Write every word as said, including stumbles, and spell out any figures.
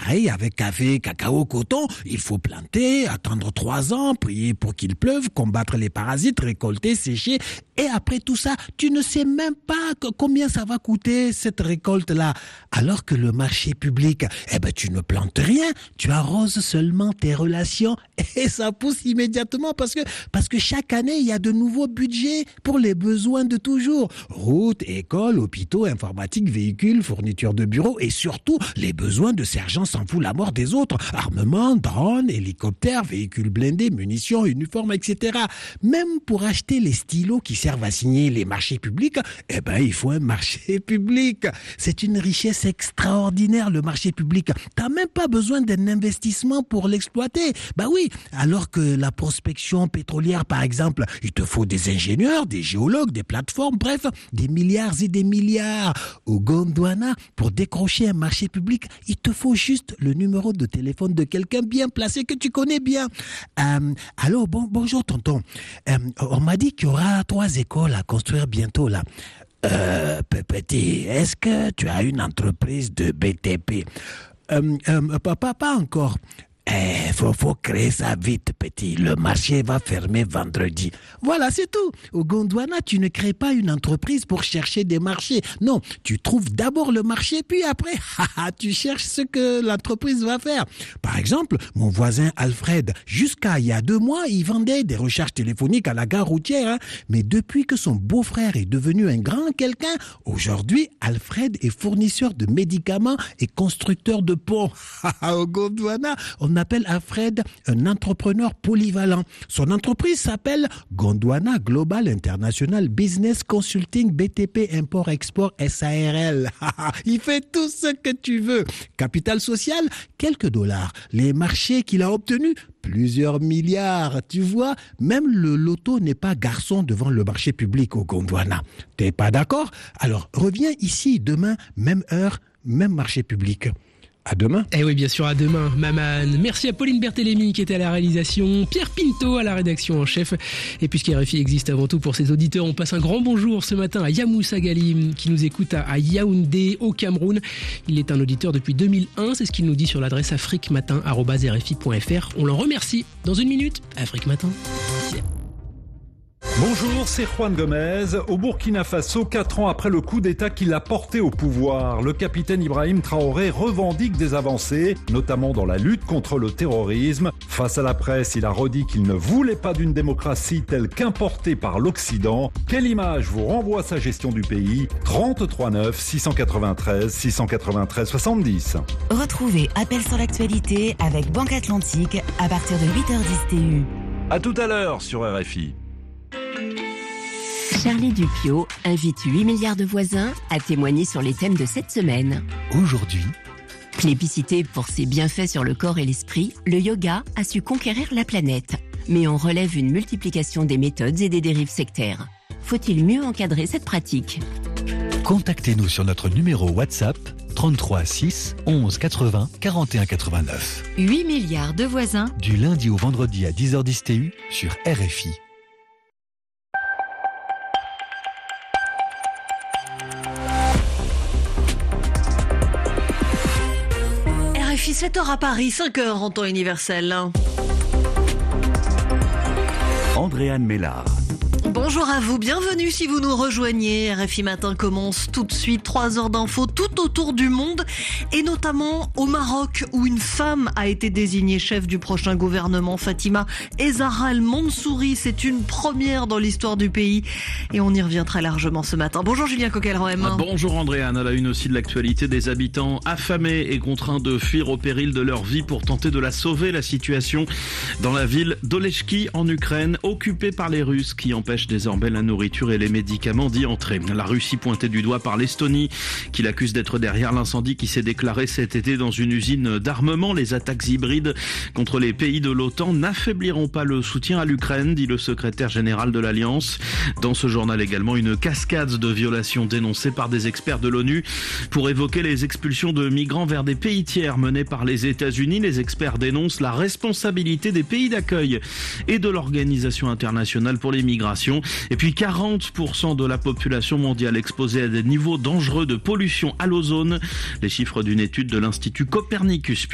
pareil avec café, cacao, coton. Il faut planter, attendre trois ans, prier pour qu'il pleuve, combattre les parasites, récolter, sécher. Et après tout ça, tu ne sais même pas que combien ça va coûter cette récolte-là. Alors que le marché public, eh ben tu ne plantes rien, tu arroses seulement tes relations et ça pousse immédiatement parce que parce que chaque année il y a de nouveaux budgets pour les besoins de toujours. Routes, écoles, hôpitaux, informatique, véhicules, fournitures de bureaux et surtout les besoins de sergents s'en fout la mort des autres. Armement, drones, hélicoptères, véhicules blindés, munitions, uniformes, et cetera. Même pour acheter les stylos qui servent à signer les marchés publics, eh ben il faut un marché public. C'est une richesse extraordinaire le marché public. T'as même pas besoin d'un investissement pour l'exploiter. Bah oui, alors que la prospection pétrolière par exemple, il te faut des ingénieurs, des géologues, des plateformes, bref, des milliards et des milliards. Au Gondwana, pour décrocher un marché public, il te faut juste le numéro de téléphone de quelqu'un bien placé que tu connais bien. Euh, alors bon, bonjour tonton. Euh, on m'a dit qu'il y aura trois écoles à construire bientôt là. Euh, petit, est-ce que tu as une entreprise de B T P? euh, euh, Papa, pas encore. Eh, faut, faut créer ça vite, petit. Le marché va fermer vendredi. Voilà, c'est tout. Au Gondwana, tu ne crées pas une entreprise pour chercher des marchés. Non, tu trouves d'abord le marché, puis après, tu cherches ce que l'entreprise va faire. Par exemple, mon voisin Alfred, jusqu'à il y a deux mois, il vendait des recharges téléphoniques à la gare routière. Hein. Mais depuis que son beau-frère est devenu un grand quelqu'un, aujourd'hui, Alfred est fournisseur de médicaments et constructeur de ponts. Au Gondwana, on On appelle Alfred un entrepreneur polyvalent. Son entreprise s'appelle Gondwana Global International Business Consulting B T P Import Export S A R L. Il fait tout ce que tu veux. Capital social, quelques dollars. Les marchés qu'il a obtenus, plusieurs milliards. Tu vois, même le loto n'est pas garçon devant le marché public au Gondwana. T'es pas d'accord? Alors reviens ici demain, même heure, même marché public. À demain. Eh oui, bien sûr, à demain, Maman. Merci à Pauline Berthélémy qui était à la réalisation, Pierre Pinto à la rédaction en chef. Et puisque R F I existe avant tout pour ses auditeurs, on passe un grand bonjour ce matin à Yamoussa Galim qui nous écoute à Yaoundé au Cameroun. Il est un auditeur depuis deux mille un, c'est ce qu'il nous dit sur l'adresse afriquematin arobase r f i point f r. On l'en remercie. Dans une minute, Afrique Matin. Bonjour, c'est Juan Gomez. Au Burkina Faso, quatre ans après le coup d'État qui l'a porté au pouvoir, le capitaine Ibrahim Traoré revendique des avancées, notamment dans la lutte contre le terrorisme. Face à la presse, il a redit qu'il ne voulait pas d'une démocratie telle qu'importée par l'Occident. Quelle image vous renvoie sa gestion du pays? trente-trois neuf six cent quatre-vingt-treize six cent quatre-vingt-treize soixante-dix. Retrouvez Appel sur l'actualité avec Banque Atlantique à partir de huit heures dix T U. À tout à l'heure sur R F I. Charlie Dupio invite huit milliards de voisins à témoigner sur les thèmes de cette semaine. Aujourd'hui, plébiscité pour ses bienfaits sur le corps et l'esprit, le yoga a su conquérir la planète. Mais on relève une multiplication des méthodes et des dérives sectaires. Faut-il mieux encadrer cette pratique? Contactez-nous sur notre numéro WhatsApp trente-trois six onze quatre-vingts quarante et un quatre-vingt-neuf. huit milliards de voisins. Du lundi au vendredi à dix heures dix T U sur R F I. sept heures à Paris, cinq heures en temps universel. Andréane Mélard. Bonjour à vous, bienvenue si vous nous rejoignez. R F I Matin commence tout de suite, trois heures d'infos tout autour du monde et notamment au Maroc où une femme a été désignée chef du prochain gouvernement, Fatima Ezzara El Mansouri. C'est une première dans l'histoire du pays et on y revient très largement ce matin. Bonjour Julien Coquel-Roem. Bonjour Andréane, à la une aussi de l'actualité, des habitants affamés et contraints de fuir au péril de leur vie pour tenter de la sauver. La situation dans la ville d'Olechki en Ukraine, occupée par les Russes qui empêchent désormais la nourriture et les médicaments d'y entrer. La Russie pointée du doigt par l'Estonie qui l'accuse d'être derrière l'incendie qui s'est déclaré cet été dans une usine d'armement. Les attaques hybrides contre les pays de l'OTAN n'affaibliront pas le soutien à l'Ukraine, dit le secrétaire général de l'Alliance. Dans ce journal également, une cascade de violations dénoncées par des experts de l'ONU pour évoquer les expulsions de migrants vers des pays tiers menées par les États-Unis. Les experts dénoncent la responsabilité des pays d'accueil et de l'Organisation internationale pour les migrations. Et puis quarante pour cent de la population mondiale exposée à des niveaux dangereux de pollution à l'ozone. Les chiffres d'une étude de l'Institut Copernicus